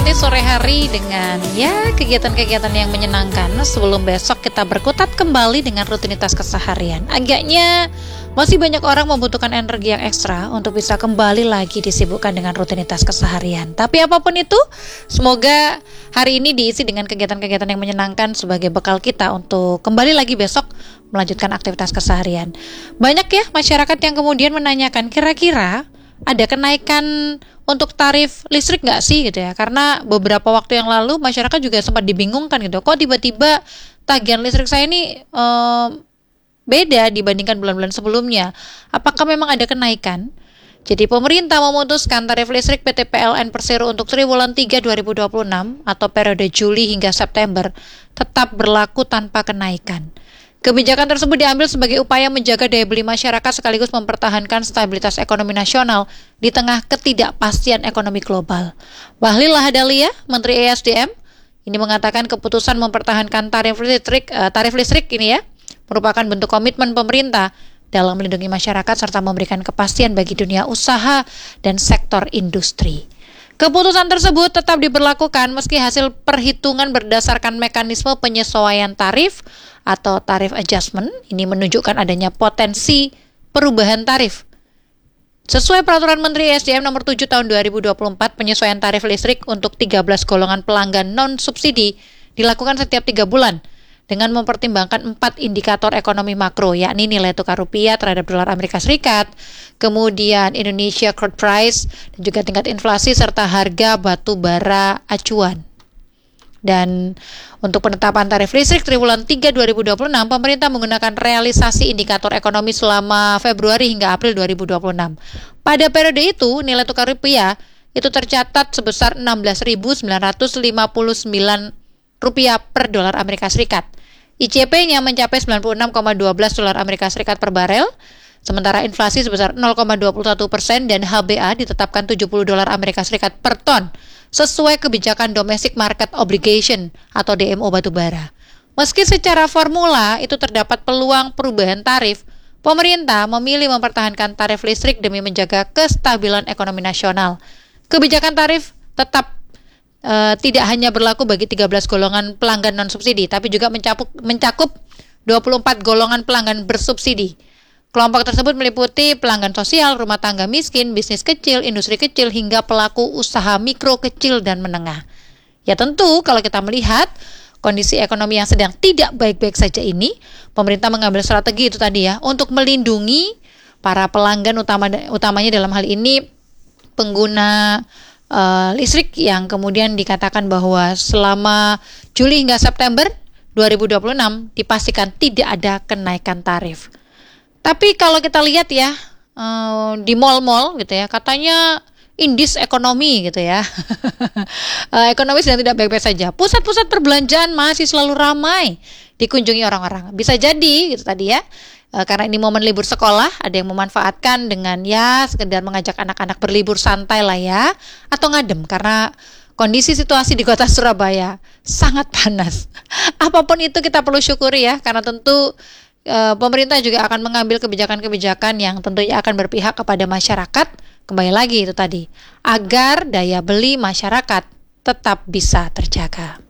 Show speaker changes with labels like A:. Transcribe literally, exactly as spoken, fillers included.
A: menikmati sore hari dengan ya kegiatan-kegiatan yang menyenangkan sebelum besok kita berkutat kembali dengan rutinitas keseharian. Agaknya masih banyak orang membutuhkan energi yang ekstra untuk bisa kembali lagi disibukkan dengan rutinitas keseharian. Tapi apapun itu, semoga hari ini diisi dengan kegiatan-kegiatan yang menyenangkan sebagai bekal kita untuk kembali lagi besok melanjutkan aktivitas keseharian. Banyak ya masyarakat yang kemudian menanyakan kira-kira ada kenaikan untuk tarif listrik nggak sih gitu ya, karena beberapa waktu yang lalu masyarakat juga sempat dibingungkan gitu, kok tiba-tiba tagihan listrik saya ini um, beda dibandingkan bulan-bulan sebelumnya, apakah memang ada kenaikan? Jadi pemerintah memutuskan tarif listrik P T P L N Persero untuk triwulan tiga dua ribu dua puluh enam atau periode Juli hingga September tetap berlaku tanpa kenaikan. Kebijakan tersebut diambil sebagai upaya menjaga daya beli masyarakat sekaligus mempertahankan stabilitas ekonomi nasional di tengah ketidakpastian ekonomi global. Bahlil Lahadalia, Menteri E S D M, ini mengatakan keputusan mempertahankan tarif listrik, uh, tarif listrik ini ya, merupakan bentuk komitmen pemerintah dalam melindungi masyarakat serta memberikan kepastian bagi dunia usaha dan sektor industri. Keputusan tersebut tetap diberlakukan meski hasil perhitungan berdasarkan mekanisme penyesuaian tarif atau tarif adjustment ini menunjukkan adanya potensi perubahan tarif. Sesuai peraturan Menteri E S D M nomor tujuh tahun dua ribu dua puluh empat, penyesuaian tarif listrik untuk tiga belas golongan pelanggan non-subsidi dilakukan setiap tiga bulan dengan mempertimbangkan empat indikator ekonomi makro, yakni nilai tukar rupiah terhadap dolar Amerika Serikat, kemudian Indonesia Crude Price, dan juga tingkat inflasi serta harga batu bara acuan. Dan untuk penetapan tarif listrik triwulan tiga dua ribu dua puluh enam, pemerintah menggunakan realisasi indikator ekonomi selama Februari hingga April dua ribu dua puluh enam. Pada periode itu, nilai tukar rupiah itu tercatat sebesar enam belas ribu sembilan ratus lima puluh sembilan rupiah per dolar Amerika Serikat. I C P-nya mencapai sembilan puluh enam koma satu dua dolar Amerika Serikat per barel, sementara inflasi sebesar nol koma dua puluh satu persen dan H B A ditetapkan tujuh puluh dolar Amerika Serikat per ton sesuai kebijakan Domestic Market Obligation atau D M O batubara. Meski secara formula itu terdapat peluang perubahan tarif, pemerintah memilih mempertahankan tarif listrik demi menjaga kestabilan ekonomi nasional. Kebijakan tarif tetap Uh, tidak hanya berlaku bagi tiga belas golongan pelanggan non-subsidi, tapi juga mencakup, mencakup dua puluh empat golongan pelanggan bersubsidi. Kelompok tersebut meliputi pelanggan sosial, rumah tangga miskin, bisnis kecil, industri kecil, hingga pelaku usaha mikro, kecil, dan menengah. Ya tentu, kalau kita melihat kondisi ekonomi yang sedang tidak baik-baik saja ini, pemerintah mengambil strategi itu tadi ya, untuk melindungi para pelanggan utama, utamanya dalam hal ini pengguna Uh, listrik yang kemudian dikatakan bahwa selama Juli hingga September dua ribu dua puluh enam dipastikan tidak ada kenaikan tarif. Tapi kalau kita lihat ya uh, di mal-mal gitu ya, katanya indis ekonomi gitu ya. uh, ekonomi sedang tidak baik-baik saja. Pusat-pusat perbelanjaan masih selalu ramai dikunjungi orang-orang. Bisa jadi gitu tadi ya. Karena ini momen libur sekolah, ada yang memanfaatkan dengan ya sekedar mengajak anak-anak berlibur santai lah ya, atau ngadem karena kondisi situasi di kota Surabaya sangat panas. Apapun itu kita perlu syukuri ya, karena tentu e, pemerintah juga akan mengambil kebijakan-kebijakan yang tentunya akan berpihak kepada masyarakat, kembali lagi itu tadi, agar daya beli masyarakat tetap bisa terjaga.